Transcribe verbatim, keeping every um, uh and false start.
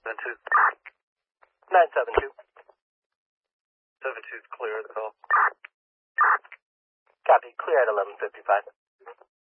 seven two. nine seven two. seven two's clear of the call. Copy. Clear at eleven fifty-five.